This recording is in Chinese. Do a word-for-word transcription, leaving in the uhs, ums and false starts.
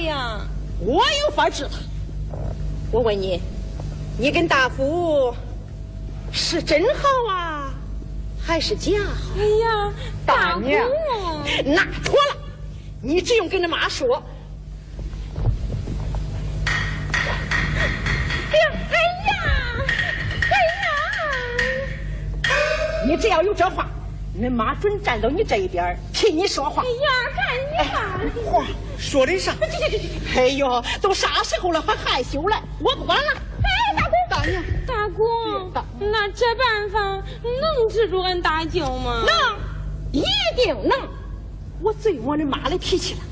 呀？ 我有法治他。我问你，你跟大福是真好啊，还是假好？ 哎呀，大娘，那错了，你只用跟着妈说。 哎呀，哎呀，哎呀！ 你只要有这话，恁妈准站到你这一边，替你说话。 哎呀，看你吧， 话说的啥？ 哎呦，都啥时候了还害羞了？我不管了。 哎，大姑， 大娘， 大姑，那这办法能治住俺大舅吗？ 能，一定能。我最摸恁妈的脾气了。